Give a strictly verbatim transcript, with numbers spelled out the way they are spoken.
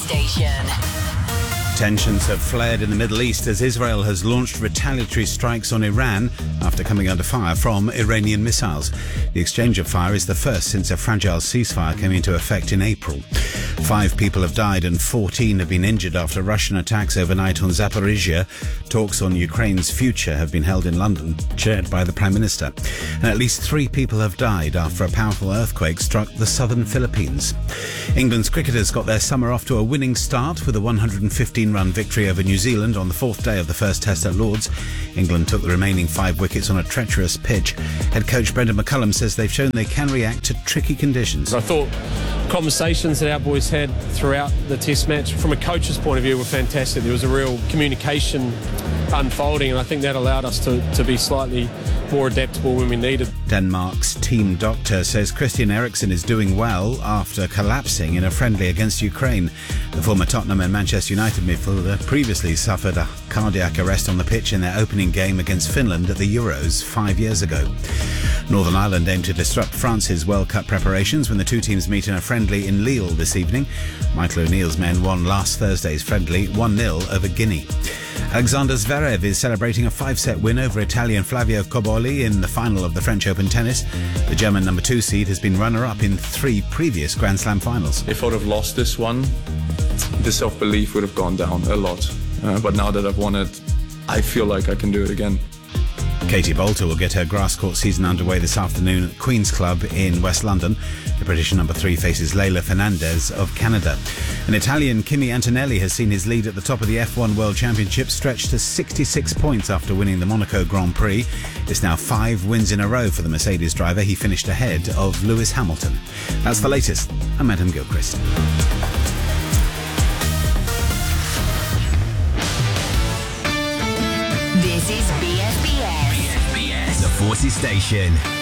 Station. Tensions have flared in the Middle East as Israel has launched retaliatory strikes on Iran after coming under fire from Iranian missiles. The exchange of fire is the first since a fragile ceasefire came into effect in April. Five people have died and fourteen have been injured after Russian attacks overnight on Zaporizhia. Talks on Ukraine's future have been held in London, chaired by the Prime Minister. And at least three people have died after a powerful earthquake struck the southern Philippines. England's cricketers got their summer off to a winning start with a one hundred fifteen run victory over New Zealand on the fourth day of the first test at Lord's. England took the remaining five wickets on a treacherous pitch. Head coach Brendan McCullum says they've shown they can react to tricky conditions. I thought conversations that our boys had throughout the test match from a coach's point of view were fantastic. There was a real communication unfolding, and I think that allowed us to, to be slightly more adaptable when we needed. Denmark's team doctor says Christian Eriksen is doing well after collapsing in a friendly against Ukraine. The former Tottenham and Manchester United midfielder previously suffered a cardiac arrest on the pitch in their opening game against Finland at the Euros five years ago. Northern Ireland aim to disrupt France's World Cup preparations when the two teams meet in a friendly in Lille this evening. Michael O'Neill's men won last Thursday's friendly one nil over Guinea. Alexander Zverev is celebrating a five-set win over Italian Flavio Cobolli in the final of the French Open tennis. The German number two seed has been runner-up in three previous Grand Slam finals. If I would have lost this one, the self-belief would have gone down a lot. Uh, but now that I've won it, I feel like I can do it again. Katie Boulter will get her grass court season underway this afternoon at Queen's Club in West London. The British number three faces Leila Fernandez of Canada. An Italian Kimi Antonelli has seen his lead at the top of the F one World Championship stretched to sixty-six points after winning the Monaco Grand Prix. It's now five wins in a row for the Mercedes driver. He finished ahead of Lewis Hamilton. That's the latest. I'm Adam Gilchrist. This is B S B S. B S B S, the Forces Station.